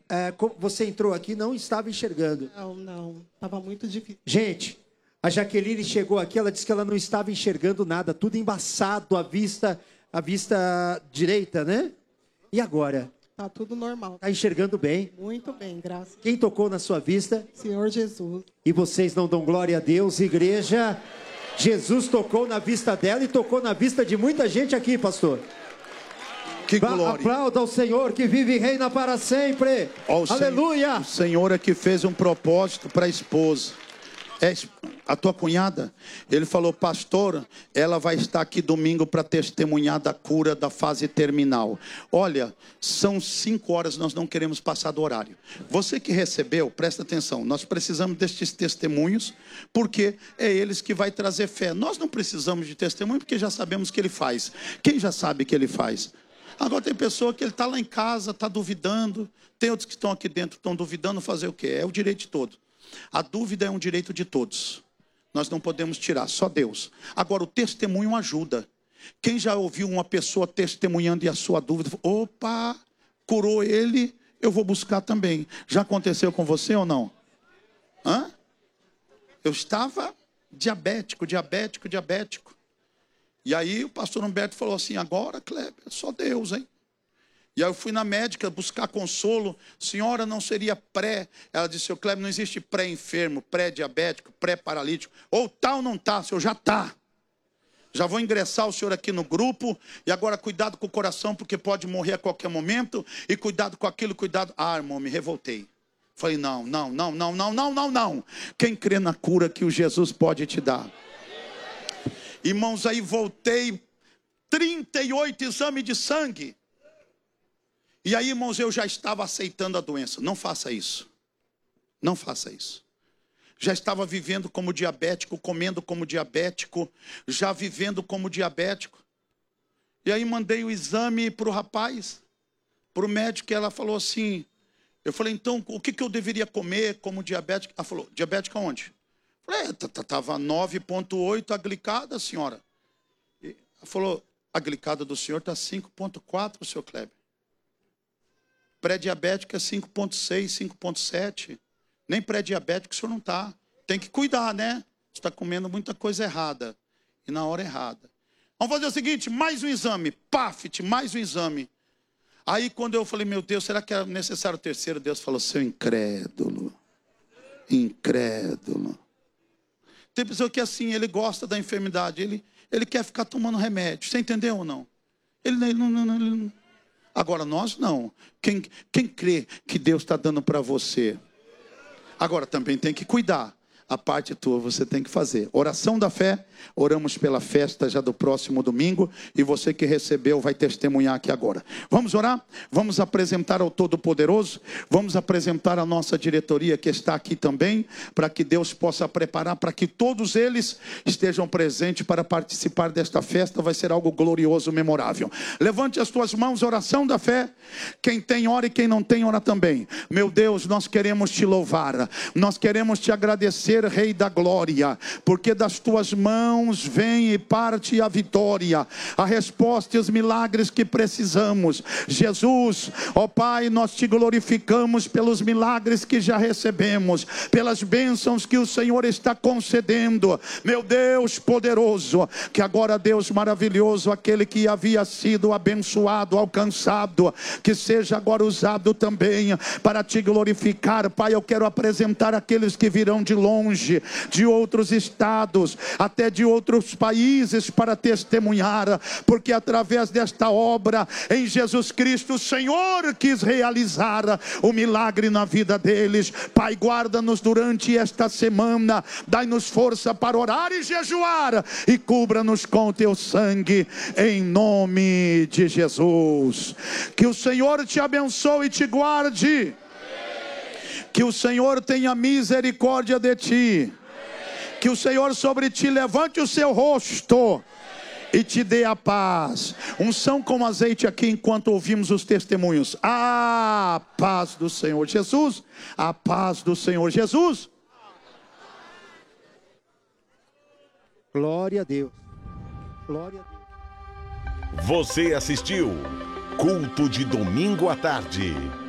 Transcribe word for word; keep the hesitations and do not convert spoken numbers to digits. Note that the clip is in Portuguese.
é, você entrou aqui, não estava enxergando. Não, não. Estava muito difícil. Gente, a Jaqueline chegou aqui, ela disse que ela não estava enxergando nada, tudo embaçado, a vista, a vista direita, né? E agora? Tá tudo normal. Está enxergando bem? Muito bem, graças. Quem tocou na sua vista? Senhor Jesus. E vocês não dão glória a Deus, igreja? Jesus tocou na vista dela e tocou na vista de muita gente aqui, pastor. Que glória. Aplauda ao Senhor que vive e reina para sempre. Oh, Aleluia. O Senhor é que fez um propósito para a esposa. É a tua cunhada. Ele falou, pastor, ela vai estar aqui domingo para testemunhar da cura da fase terminal. Olha, são cinco horas, nós não queremos passar do horário. Você que recebeu, presta atenção, nós precisamos destes testemunhos, porque é eles que vai trazer fé. Nós não precisamos de testemunho, porque já sabemos que ele faz. Quem já sabe que ele faz? Agora tem pessoa que ele está lá em casa, está duvidando. Tem outros que estão aqui dentro, estão duvidando, fazer o quê? É o direito de todo. A dúvida é um direito de todos. Nós não podemos tirar, só Deus. Agora o testemunho ajuda. Quem já ouviu uma pessoa testemunhando e a sua dúvida? Opa, curou ele, eu vou buscar também. Já aconteceu com você ou não? Hã? Eu estava diabético, diabético, diabético. E aí o pastor Humberto falou assim, agora, Kleber, só Deus, hein? E aí eu fui na médica buscar consolo. Senhora, não seria pré? Ela disse, seu Kleber, não existe pré-enfermo, pré-diabético, pré-paralítico. Ou tá ou não tá, o senhor já tá. Já vou ingressar o senhor aqui no grupo. E agora cuidado com o coração, porque pode morrer a qualquer momento. E cuidado com aquilo, cuidado. Ah, irmão, me revoltei. Falei, não, não, não, não, não, não, não, não. Quem crê na cura que o Jesus pode te dar? Irmãos, aí voltei, trinta e oito exames de sangue. E aí, irmãos, eu já estava aceitando a doença. Não faça isso. Não faça isso. Já estava vivendo como diabético, comendo como diabético, já vivendo como diabético. E aí mandei o exame para o rapaz, para o médico, e ela falou assim, eu falei, então, o que, que eu deveria comer como diabético? Ela falou, diabético aonde? Estava nove vírgula oito a glicada, senhora. E ela falou, a glicada do senhor está cinco vírgula quatro, senhor Kleber. Pré-diabético é cinco vírgula seis, cinco vírgula sete. Nem pré-diabético o senhor não está. Tem que cuidar, né? Você está comendo muita coisa errada. E na hora errada. Vamos fazer o seguinte, mais um exame. Pafit, mais um exame. Aí quando eu falei, meu Deus, será que é necessário o terceiro? Deus falou, seu incrédulo. Incrédulo. Tem pessoa que assim, ele gosta da enfermidade, ele, ele quer ficar tomando remédio. Você entendeu ou não? Ele, ele, não, não, não, ele não. Agora nós não. Quem, quem crê que Deus está dando para você? Agora também tem que cuidar. A parte tua você tem que fazer. Oração da fé. Oramos pela festa já do próximo domingo. E você que recebeu vai testemunhar aqui agora. Vamos orar? Vamos apresentar ao Todo-Poderoso. Vamos apresentar a nossa diretoria que está aqui também. Para que Deus possa preparar. Para que todos eles estejam presentes para participar desta festa. Vai ser algo glorioso, memorável. Levante as tuas mãos. Oração da fé. Quem tem ora e quem não tem ora também. Meu Deus, nós queremos te louvar. Nós queremos te agradecer, Rei da glória, porque das tuas mãos vem e parte a vitória, a resposta e os milagres que precisamos. Jesus, ó Pai, nós te glorificamos pelos milagres que já recebemos, pelas bênçãos que o Senhor está concedendo. Meu Deus poderoso, que agora, Deus maravilhoso, aquele que havia sido abençoado, alcançado, que seja agora usado também para te glorificar. Pai, eu quero apresentar aqueles que virão de longe, de outros estados, até de outros países, para testemunhar, porque através desta obra em Jesus Cristo, o Senhor quis realizar o milagre na vida deles. Pai, guarda-nos durante esta semana, dai-nos força para orar e jejuar, e cubra-nos com o teu sangue, em nome de Jesus. Que o Senhor te abençoe e te guarde. Que o Senhor tenha misericórdia de ti. Que o Senhor sobre ti levante o seu rosto e te dê a paz. Unção com azeite aqui enquanto ouvimos os testemunhos. A paz do Senhor Jesus. A paz do Senhor Jesus. Glória a Deus. Glória a Deus. Você assistiu Culto de Domingo à Tarde.